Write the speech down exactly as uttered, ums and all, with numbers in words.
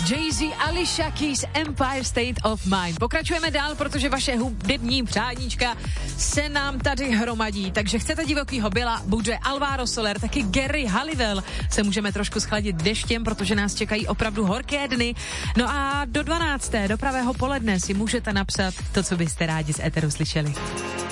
Jay-Z, Alicia Keys, Empire State of Mind. Pokračujeme dál, protože vaše hudební přáníčka se nám tady hromadí. Takže chcete divokýho Billa, bude Alvaro Soler, taky Gary Halliwell. Se můžeme trošku schladit deštěm, protože nás čekají opravdu horké dny. No a do dvanácté, do pravého poledne si můžete napsat to, co byste rádi z éteru slyšeli.